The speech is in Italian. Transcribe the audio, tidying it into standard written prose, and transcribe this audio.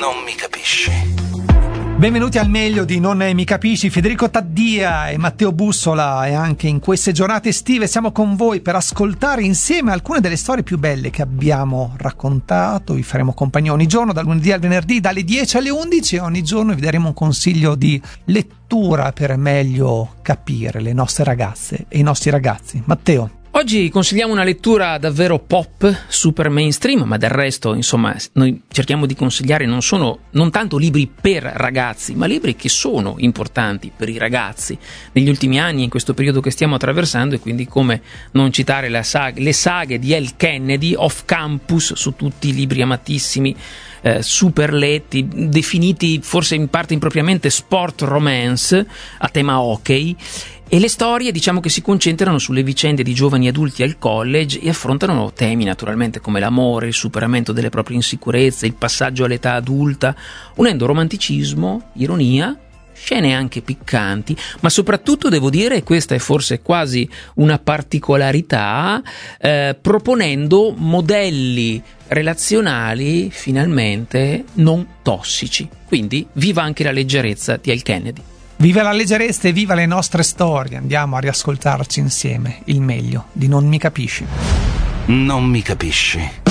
Non mi capisci. Benvenuti al meglio di Non mi capisci. Federico Taddia e Matteo Bussola, e anche in queste giornate estive siamo con voi per ascoltare insieme alcune delle storie più belle che abbiamo raccontato. Vi faremo compagnia ogni giorno, dal lunedì al venerdì, dalle 10 alle 11, e ogni giorno vi daremo un consiglio di lettura per meglio capire le nostre ragazze e i nostri ragazzi. Matteo. Oggi consigliamo una lettura davvero pop, super mainstream, ma del resto, insomma, noi cerchiamo di consigliare non tanto libri per ragazzi, ma libri che sono importanti per i ragazzi negli ultimi anni, in questo periodo che stiamo attraversando, e quindi come non citare le saghe di L. Kennedy, Off Campus, su tutti i libri amatissimi, super letti, definiti forse in parte impropriamente sport romance, a tema hockey. E le storie, diciamo, che si concentrano sulle vicende di giovani adulti al college e affrontano temi naturalmente come l'amore, il superamento delle proprie insicurezze, il passaggio all'età adulta, unendo romanticismo, ironia, scene anche piccanti, ma soprattutto devo dire, e questa è forse quasi una particolarità, proponendo modelli relazionali finalmente non tossici. Quindi viva anche la leggerezza di L. Kennedy. Viva la leggerezza e viva le nostre storie. Andiamo a riascoltarci insieme il meglio di Non mi capisci. Non mi capisci.